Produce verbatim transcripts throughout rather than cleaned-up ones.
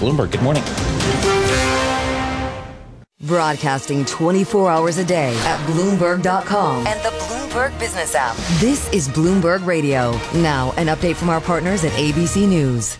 Bloomberg. Good morning. Broadcasting twenty-four hours a day at Bloomberg dot com and the Bloomberg Business app. This is Bloomberg Radio. Now, an update from our partners at A B C News.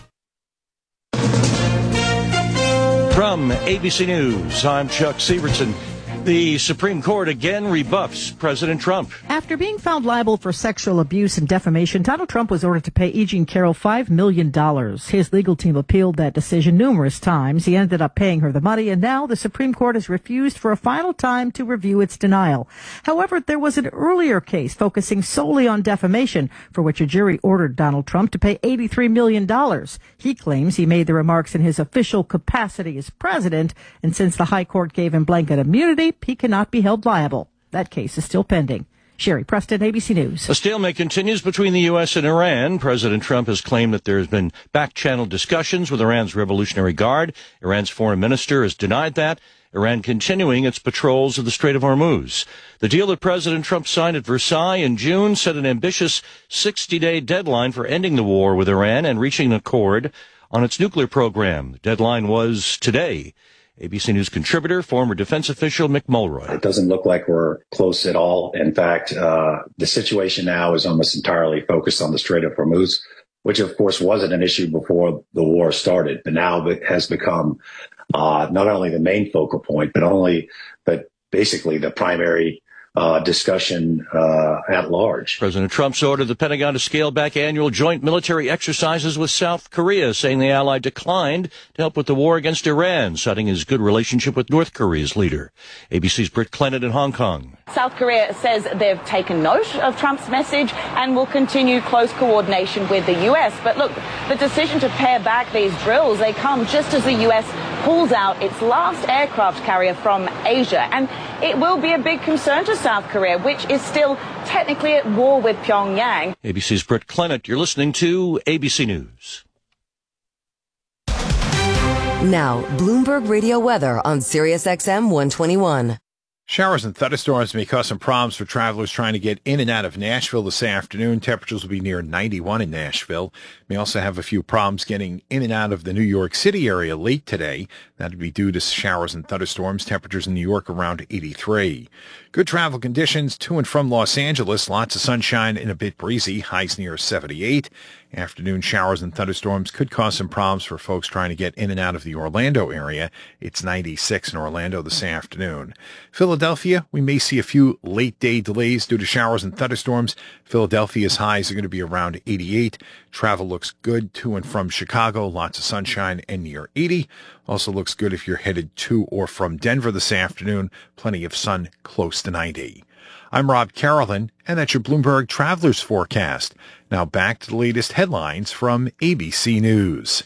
From A B C News, I'm Chuck Sievertson. The Supreme Court again rebuffs President Trump. After being found liable for sexual abuse and defamation, Donald Trump was ordered to pay E. Jean Carroll five million dollars. His legal team appealed that decision numerous times. He ended up paying her the money, and now the Supreme Court has refused for a final time to review its denial. However, there was an earlier case focusing solely on defamation, for which a jury ordered Donald Trump to pay eighty-three million dollars. He claims he made the remarks in his official capacity as president, and since the High Court gave him blanket immunity, he cannot be held liable. That case is still pending. Sherry Preston, A B C News. A stalemate continues between the U S and Iran. President Trump has claimed that there has been back-channel discussions with Iran's Revolutionary Guard. Iran's foreign minister has denied that. Iran continuing its patrols of the Strait of Hormuz. The deal that President Trump signed at Versailles in June set an ambitious sixty-day deadline for ending the war with Iran and reaching an accord on its nuclear program. The deadline was today. A B C News contributor, former defense official Mick Mulroy. It doesn't look like we're close at all. In fact, uh, the situation now is almost entirely focused on the Strait of Hormuz, which of course wasn't an issue before the war started, but now it has become uh, not only the main focal point, but only, but basically the primary Uh, discussion uh, at large. President Trump's ordered the Pentagon to scale back annual joint military exercises with South Korea, saying the ally declined to help with the war against Iran, citing his good relationship with North Korea's leader. A B C's Britt Clennon in Hong Kong. South Korea says they've taken note of Trump's message and will continue close coordination with the U S. But look, the decision to pare back these drills, they come just as the U S pulls out its last aircraft carrier from Asia. And it will be a big concern to South Korea, which is still technically at war with Pyongyang. A B C's Britt Clennon, you're listening to A B C News. Now, Bloomberg Radio weather on Sirius X M one twenty-one. Showers and thunderstorms may cause some problems for travelers trying to get in and out of Nashville this afternoon. Temperatures will be near ninety-one in Nashville. May also have a few problems getting in and out of the New York City area late today. That would be due to showers and thunderstorms. Temperatures in New York around eighty-three. Good travel conditions to and from Los Angeles. Lots of sunshine and a bit breezy. Highs near seventy-eight. Afternoon showers and thunderstorms could cause some problems for folks trying to get in and out of the Orlando area. It's ninety-six in Orlando this afternoon. Philadelphia, we may see a few late-day delays due to showers and thunderstorms. Philadelphia's highs are going to be around eighty-eight. Travel looks good to and from Chicago. Lots of sunshine and near eighty. Also looks good if you're headed to or from Denver this afternoon. Plenty of sun close to ninety. I'm Rob Carolyn, and that's your Bloomberg Travelers Forecast. Now back to the latest headlines from A B C News.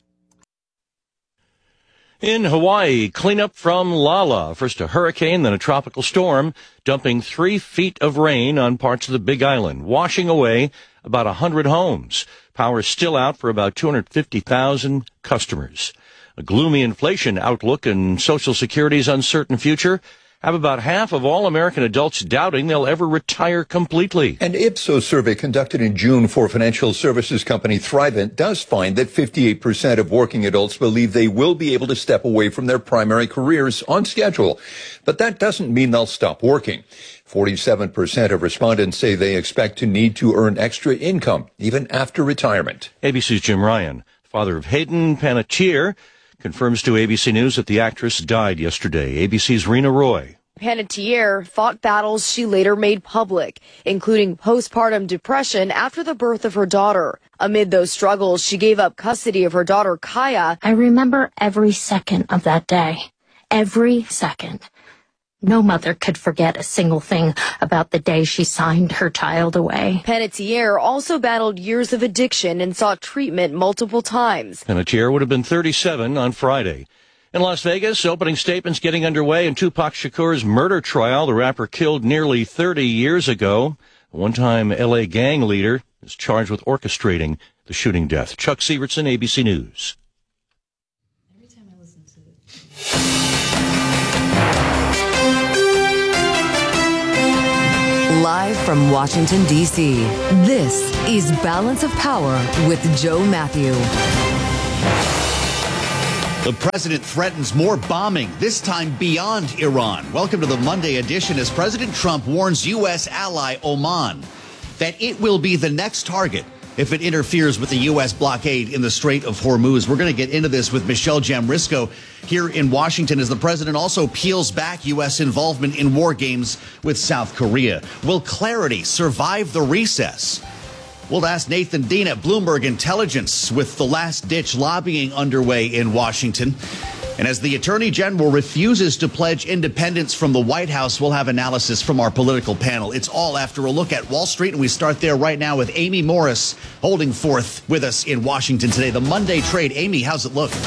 In Hawaii, cleanup from Lala. First a hurricane, then a tropical storm, dumping three feet of rain on parts of the Big Island, washing away about one hundred homes. Power still out for about two hundred fifty thousand customers. A gloomy inflation outlook and Social Security's uncertain future have about half of all American adults doubting they'll ever retire completely. An Ipsos survey conducted in June for financial services company Thrivent does find that fifty-eight percent of working adults believe they will be able to step away from their primary careers on schedule. But that doesn't mean they'll stop working. forty-seven percent of respondents say they expect to need to earn extra income even after retirement. A B C's Jim Ryan, father of Hayden Panettiere, confirms to A B C News that the actress died yesterday. A B C's Rena Roy. Panettiere fought battles she later made public, including postpartum depression after the birth of her daughter. Amid those struggles, she gave up custody of her daughter, Kaya. I remember every second of that day. Every second. No mother could forget a single thing about the day she signed her child away. Panettiere also battled years of addiction and sought treatment multiple times. Panettiere would have been thirty-seven on Friday. In Las Vegas, opening statements getting underway in Tupac Shakur's murder trial. The rapper killed nearly thirty years ago. A one-time L A gang leader is charged with orchestrating the shooting death. Chuck Sievertson, A B C News. Every time I listen to it. Live from Washington, D C, this is Balance of Power with Joe Matthew. The president threatens more bombing, this time beyond Iran. Welcome to the Monday edition as President Trump warns U S ally Oman that it will be the next target if it interferes with the U S blockade in the Strait of Hormuz. We're going to get into this with Michelle Jamrisco here in Washington as the president also peels back U S involvement in war games with South Korea. Will clarity survive the recess? We'll ask Nathan Dean at Bloomberg Intelligence with the last-ditch lobbying underway in Washington. And as the Attorney General refuses to pledge independence from the White House, we'll have analysis from our political panel. It's all after a look at Wall Street, and we start there right now with Amy Morris holding forth with us in Washington today. The Monday trade. Amy, how's it look?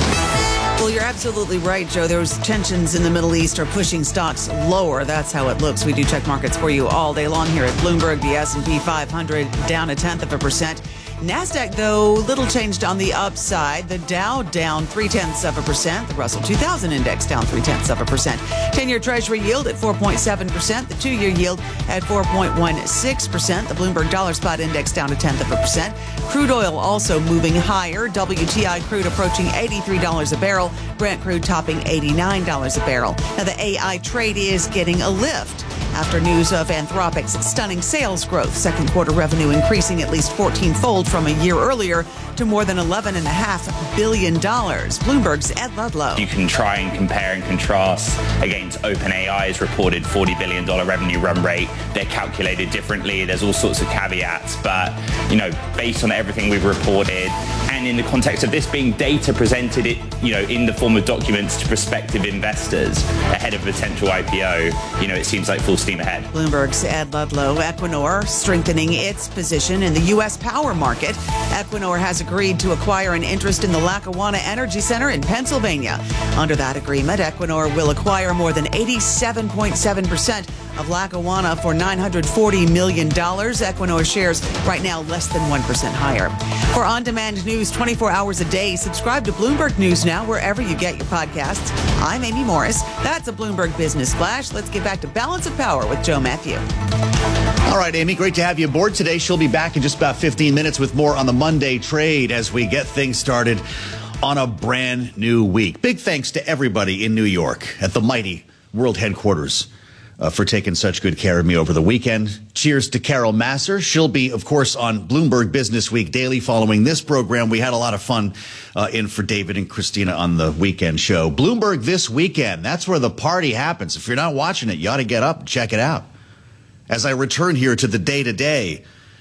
Well, you're absolutely right, Joe. Those tensions in the Middle East are pushing stocks lower. That's how it looks. We do check markets for you all day long here at Bloomberg. The S and P five hundred down a tenth of a percent. NASDAQ, though, little changed on the upside. The Dow down three-tenths of a percent. The Russell two thousand index down three-tenths of a percent. ten-year Treasury yield at four point seven percent. The two-year yield at four point one six percent. The Bloomberg Dollar Spot Index down a tenth of a percent. Crude oil also moving higher. W T I crude approaching eighty-three dollars a barrel. Brent crude topping eighty-nine dollars a barrel. Now, the A I trade is getting a lift after news of Anthropic's stunning sales growth. Second quarter revenue increasing at least fourteen-fold from a year earlier to more than eleven point five billion dollars. Bloomberg's Ed Ludlow. You can try and compare and contrast against OpenAI's reported forty billion dollars revenue run rate. They're calculated differently. There's all sorts of caveats. But, you know, based on everything we've reported and in the context of this being data presented, it, you know, in the form of documents to prospective investors ahead of a potential I P O, you know, it seems like full steam ahead. Bloomberg's Ed Ludlow. Equinor strengthening its position in the U S power market. Equinor has agreed to acquire an interest in the Lackawanna Energy Center in Pennsylvania. Under that agreement, Equinor will acquire more than eighty-seven point seven percent of Lackawanna for nine hundred forty million dollars. Equinor shares right now less than one percent higher. For on-demand news twenty-four hours a day, subscribe to Bloomberg News Now wherever you get your podcasts. I'm Amy Morris. That's a Bloomberg Business Flash. Let's get back to Balance of Power with Joe Matthew. All right, Amy, great to have you aboard today. She'll be back in just about fifteen minutes with more on the Monday trade as we get things started on a brand new week. Big thanks to everybody in New York at the mighty world headquarters uh, for taking such good care of me over the weekend. Cheers to Carol Masser. She'll be, of course, on Bloomberg Business Week Daily following this program. We had a lot of fun uh, in for David and Christina on the weekend show. Bloomberg This Weekend, that's where the party happens. If you're not watching it, you ought to get up and check it out. As I return here to the day-to-day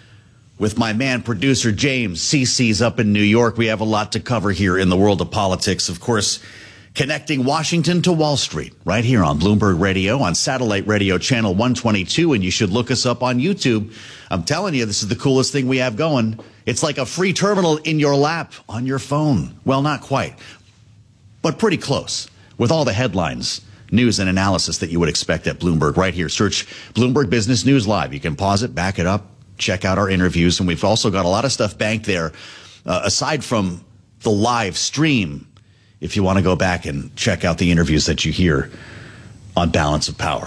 with my man, producer James, C C's up in New York, we have a lot to cover here in the world of politics. Of course, connecting Washington to Wall Street, right here on Bloomberg Radio, on Satellite Radio Channel one twenty-two, and you should look us up on YouTube. I'm telling you, this is the coolest thing we have going. It's like a free terminal in your lap on your phone. Well, not quite, but pretty close, with all the headlines, news, and analysis that you would expect at Bloomberg right here. Search Bloomberg Business News Live. You can pause it, back it up, check out our interviews, and we've also got a lot of stuff banked there, uh, aside from the live stream, if you want to go back and check out the interviews that you hear on Balance of Power.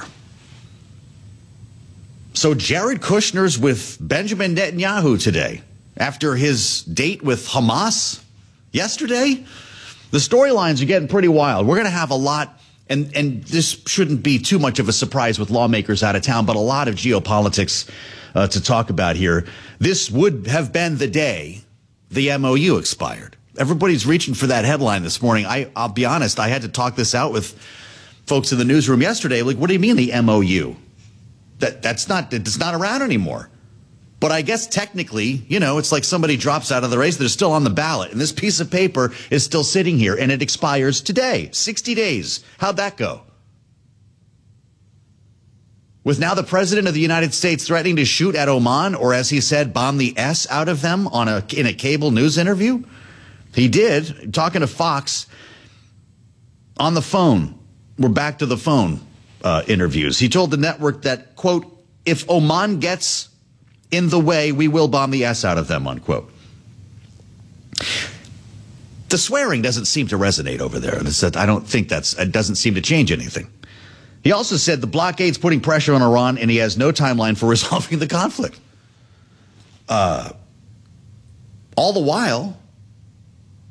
So Jared Kushner's with Benjamin Netanyahu today after his date with Hamas yesterday. The storylines are getting pretty wild. We're going to have a lot, and, and this shouldn't be too much of a surprise with lawmakers out of town, but a lot of geopolitics uh, to talk about here. This would have been the day the M O U expired. Everybody's reaching for that headline this morning. I, I'll be honest, I had to talk this out with folks in the newsroom yesterday. Like, what do you mean the M O U? That that's not it's not around anymore. But I guess technically, you know, it's like somebody drops out of the race. They're still on the ballot. And this piece of paper is still sitting here, and it expires today. sixty days. How'd that go? With now the president of the United States threatening to shoot at Oman, or as he said, bomb the S out of them on a in a cable news interview. He did, talking to Fox on the phone. We're back to the phone uh, interviews. He told the network that, quote, if Oman gets in the way, we will bomb the S out of them, unquote. The swearing doesn't seem to resonate over there. And I don't think that's, it doesn't seem to change anything. He also said the blockade's putting pressure on Iran and he has no timeline for resolving the conflict. Uh, all the while,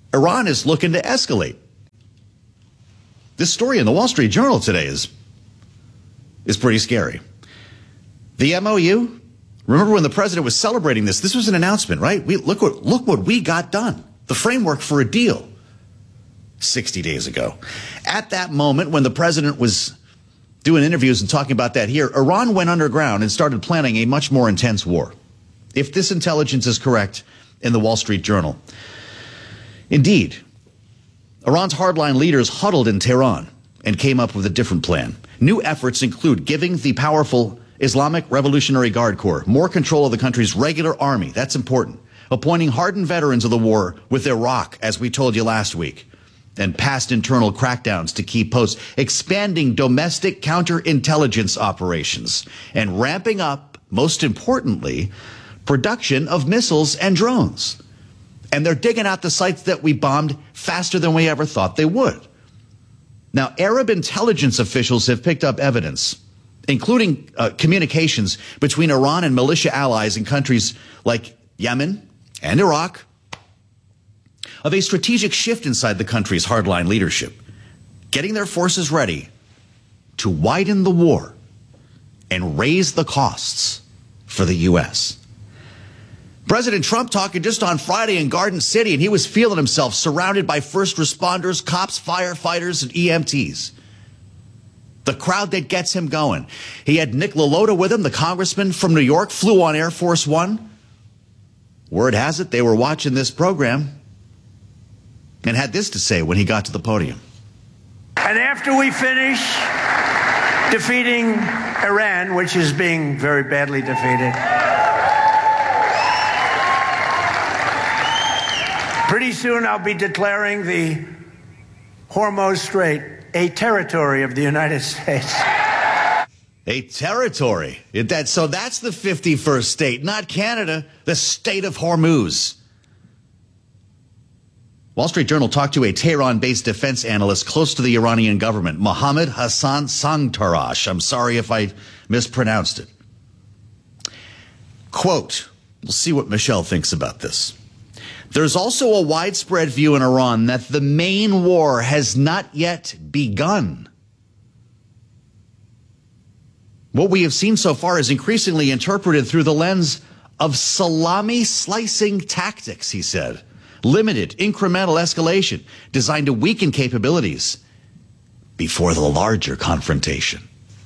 Iran is looking to escalate. This story in the Wall Street Journal today is, is pretty scary. The M O U, remember when the president was celebrating this, this was an announcement, right? We, look what, look what we got done. The framework for a deal sixty days ago. At that moment, when the president was doing interviews and talking about that here, Iran went underground and started planning a much more intense war. If this intelligence is correct in the Wall Street Journal. Indeed, Iran's hardline leaders huddled in Tehran and came up with a different plan. New efforts include giving the powerful Islamic Revolutionary Guard Corps more control of the country's regular army. That's important. Appointing hardened veterans of the war with Iraq, as we told you last week, and past internal crackdowns to keep posts, expanding domestic counterintelligence operations, and ramping up, most importantly, production of missiles and drones. And they're digging out the sites that we bombed faster than we ever thought they would. Now, Arab intelligence officials have picked up evidence, including uh, communications between Iran and militia allies in countries like Yemen and Iraq, of a strategic shift inside the country's hardline leadership, getting their forces ready to widen the war and raise the costs for the U S. President Trump talking just on Friday in Garden City, and he was feeling himself surrounded by first responders, cops, firefighters, and E M Ts. The crowd that gets him going. He had Nick LaLota with him, the congressman from New York, flew on Air Force One. Word has it they were watching this program and had this to say when he got to the podium. And after we finish defeating Iran, which is being very badly defeated, pretty soon I'll be declaring the Hormuz Strait a territory of the United States. A territory. It, that, so that's the fifty-first state, not Canada, the state of Hormuz. Wall Street Journal talked to a Tehran-based defense analyst close to the Iranian government, Mohammad Hassan Sangtarash. I'm sorry if I mispronounced it. Quote, we'll see what Michelle thinks about this. There's also a widespread view in Iran that the main war has not yet begun. What we have seen so far is increasingly interpreted through the lens of salami slicing tactics, he said. Limited, incremental escalation designed to weaken capabilities before the larger confrontation.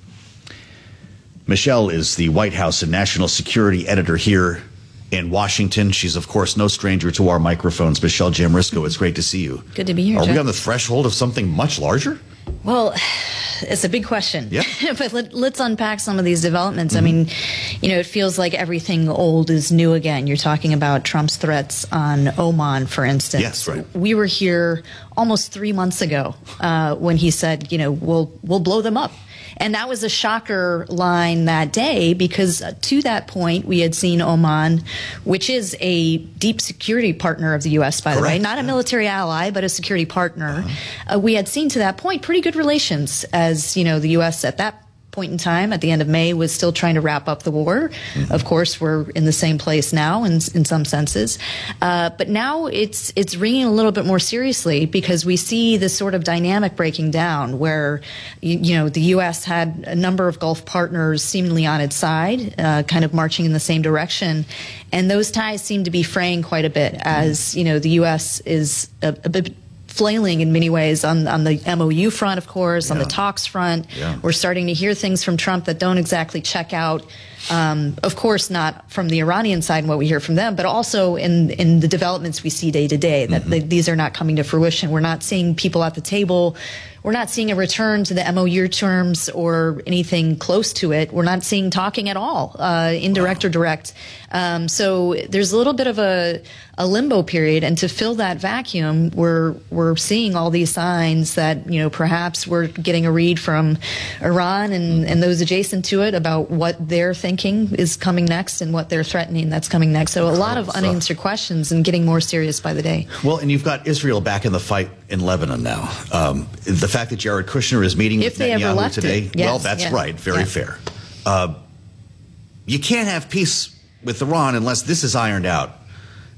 Michelle is the White House and national security editor here in Washington. She's, of course, no stranger to our microphones. Michelle Jamrisco, it's great to see you. Good to be here, Are Jeff. we on the threshold of something much larger? Well, it's a big question. Yeah. But let, let's unpack some of these developments. Mm-hmm. I mean, you know, it feels like everything old is new again. You're talking about Trump's threats on Oman, for instance. Yes, right. We were here almost three months ago uh, when he said, you know, we'll we'll blow them up. And that was a shocker line that day because uh, to that point, we had seen Oman, which is a deep security partner of the U S, by Correct. the way, not a military ally, but a security partner. Uh-huh. Uh, we had seen to that point pretty good relations as, you know, the U S at that point in time at the end of May was still trying to wrap up the war. Mm-hmm. Of course, we're in the same place now in, in some senses. Uh, but now it's it's ringing a little bit more seriously because we see this sort of dynamic breaking down where, you, you know, the U S had a number of Gulf partners seemingly on its side, uh, kind of marching in the same direction. And those ties seem to be fraying quite a bit as, you know, the U S is a, a bit flailing in many ways on, on the M O U front, of course, yeah. on the talks front. Yeah. We're starting to hear things from Trump that don't exactly check out. Um, of course, not from the Iranian side and what we hear from them, but also in, in the developments we see day to day, that mm-hmm. the, these are not coming to fruition. We're not seeing people at the table. We're not seeing a return to the M O U terms or anything close to it. We're not seeing talking at all, uh, indirect wow. or direct. Um, so there's a little bit of a, a limbo period, and to fill that vacuum, we're we're seeing all these signs that, you know, perhaps we're getting a read from Iran and, and those adjacent to it about what they're thinking is coming next and what they're threatening that's coming next. So a lot of unanswered questions and getting more serious by the day. Well, and you've got Israel back in the fight in Lebanon now. Um, the fact that Jared Kushner is meeting if with Netanyahu today, it. Yes, well, that's yeah. right, very yeah. fair. Uh, you can't have peace with Iran unless this is ironed out.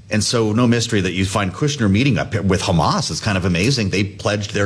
And so no mystery that you find Kushner meeting up with Hamas is kind of amazing. They pledged their